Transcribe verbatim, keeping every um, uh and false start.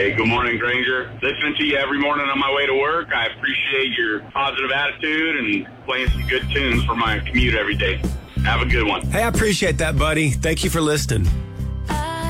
Hey, good morning, Granger. Listening to you every morning on my way to work. I appreciate your positive attitude and playing some good tunes for my commute every day. Have a good one. Hey, I appreciate that, buddy. Thank you for listening.